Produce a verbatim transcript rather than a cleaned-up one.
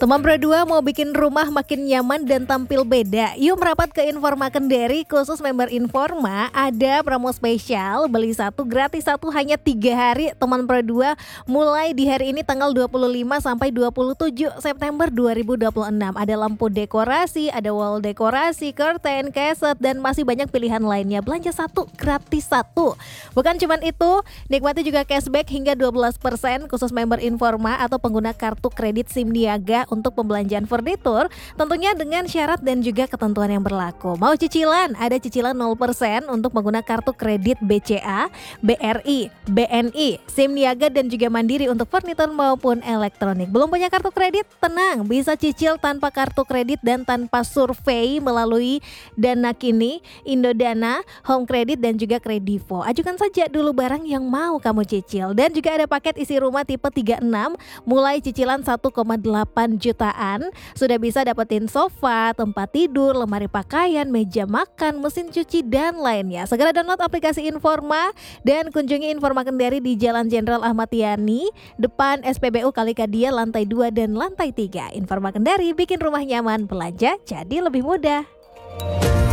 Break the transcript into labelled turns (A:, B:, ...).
A: Teman berdua mau bikin rumah makin nyaman dan tampil beda. Yuk merapat ke Informa Kendari, khusus member Informa. Ada promo spesial, beli satu gratis satu hanya tiga hari. Teman berdua mulai di hari ini tanggal dua puluh lima sampai dua puluh tujuh September dua ribu dua puluh enam. Ada lampu dekorasi, ada wall dekorasi, curtain, keset, dan masih banyak pilihan lainnya. Belanja satu gratis satu. Bukan cuman itu, nikmati juga cashback hingga dua belas persen khusus member Informa atau pengguna kartu kredit SIM Niaga untuk pembelanjaan furnitur, tentunya dengan syarat dan juga ketentuan yang berlaku. Mau cicilan? Ada cicilan nol persen untuk pengguna kartu kredit B C A, B R I, B N I, SIM Niaga dan juga Mandiri untuk furnitur maupun elektronik. Belum punya kartu kredit? Tenang, bisa cicil tanpa kartu kredit dan tanpa survei melalui Dana Kini, Indodana, Home Credit dan juga Kredivo. Ajukan saja dulu barang yang mau kamu cicil. Dan juga ada paket isi rumah tipe tiga puluh enam mulai cicilan satu koma delapan jutaan. Sudah bisa dapetin sofa, tempat tidur, lemari pakaian, meja makan, mesin cuci dan lainnya. Segera download aplikasi Informa dan kunjungi Informa Kendari di Jalan Jenderal Ahmad Yani, depan S P B U Kalikadia lantai dua dan lantai tiga. Informa Kendari bikin rumah nyaman, belanja jadi lebih mudah.